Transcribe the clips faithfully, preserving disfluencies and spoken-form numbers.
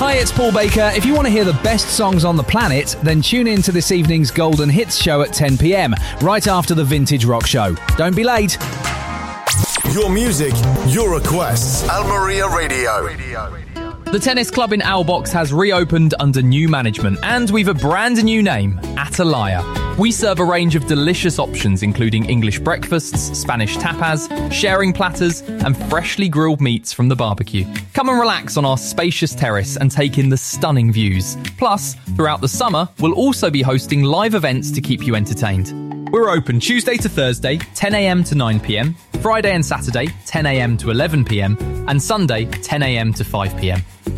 Hi, it's Paul Baker. If you want to hear the best songs on the planet, then tune in to this evening's Golden Hits show at ten p.m, right after the Vintage Rock Show. Don't be late. Your music, your requests. Almeria Radio. The tennis club in Owlbox has reopened under new management, and we've a brand new name, Atalaya. We serve a range of delicious options, including English breakfasts, Spanish tapas, sharing platters, and freshly grilled meats from the barbecue. Come and relax on our spacious terrace and take in the stunning views. Plus, throughout the summer, we'll also be hosting live events to keep you entertained. We're open Tuesday to Thursday, ten a.m. to nine p.m, Friday and Saturday, ten a.m. to eleven p.m, and Sunday, ten a.m. to five p.m.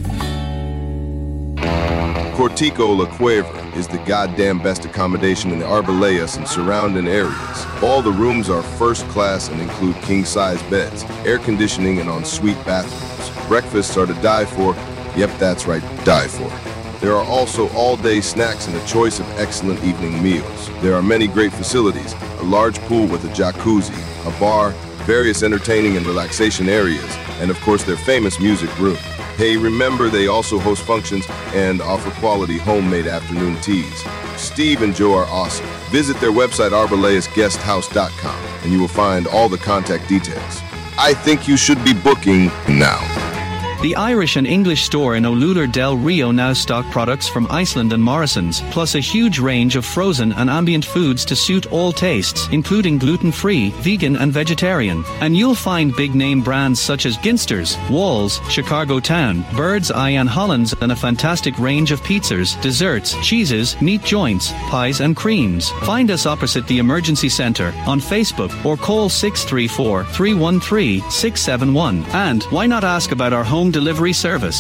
Cortico La Cueva is the goddamn best accommodation in the Arbelayas and surrounding areas. All the rooms are first class and include king-size beds, air conditioning, and ensuite bathrooms. Breakfasts are to die for. Yep, that's right, die for. There are also all-day snacks and a choice of excellent evening meals. There are many great facilities, a large pool with a jacuzzi, a bar, various entertaining and relaxation areas, and of course their famous music room. Hey, remember they also host functions and offer quality homemade afternoon teas. Steve and Joe are awesome. Visit their website arbelayas guest house dot com and you will find all the contact details. I think you should be booking now. The Irish and English store in Olular del Rio now stock products from Iceland and Morrison's, plus a huge range of frozen and ambient foods to suit all tastes, including gluten-free, vegan and vegetarian. And you'll find big-name brands such as Ginsters, Walls, Chicago Town, Bird's Eye and Hollands, and a fantastic range of pizzas, desserts, cheeses, meat joints, pies and creams. Find us opposite the Emergency Centre on Facebook or call six three four, three one three, six seven one. And why not ask about our home delivery service?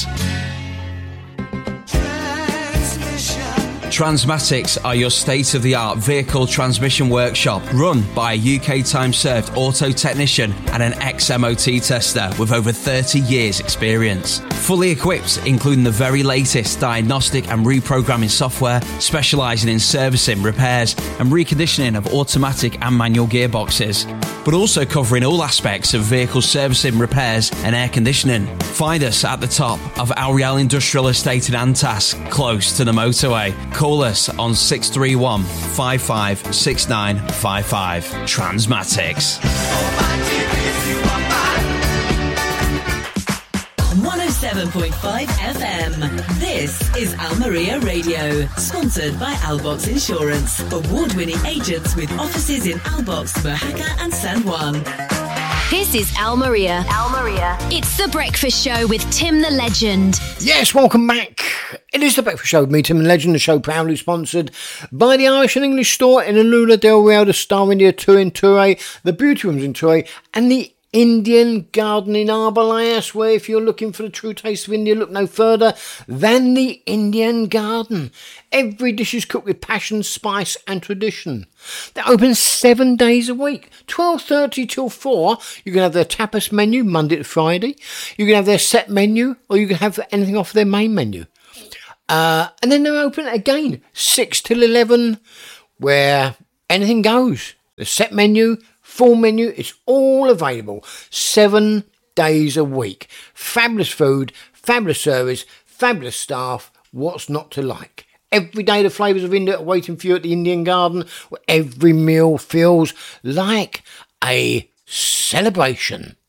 Transmatics are your state-of-the-art vehicle transmission workshop run by a U K time-served auto technician and an ex-M O T tester with over thirty years experience. Fully equipped, including the very latest diagnostic and reprogramming software, specialising in servicing, repairs and reconditioning of automatic and manual gearboxes, but also covering all aspects of vehicle servicing, repairs and air conditioning. Find us at the top of Al Real Industrial Estate in Antas, close to the motorway. Call us on six three one, five five six nine five five. Transmatics. one oh seven point five F M. This is Almeria Radio, sponsored by Albox Insurance, award-winning agents with offices in Albox, Mojaca and San Juan. This is Almeria. Almeria. It's The Breakfast Show with Tim the Legend. Yes, welcome back. It is The Breakfast Show with me, Tim the Legend. The show proudly sponsored by the Irish and English store in Alula del Real, the Star India Tour in Touré, the Beauty Rooms in Touré, and the Indian Garden in Arbelayas, where if you're looking for the true taste of India, look no further than the Indian Garden. Every dish is cooked with passion, spice and tradition. They're open seven days a week, twelve thirty till four. You can have their tapas menu Monday to Friday. You can have their set menu, or you can have anything off their main menu. Uh, and then they're open again, six till eleven, where anything goes. The set menu, full menu, it's all available. Seven days a week. Fabulous food, fabulous service, fabulous staff. What's not to like? Every day the flavours of India are waiting for you at the Indian Garden, where every meal feels like a celebration.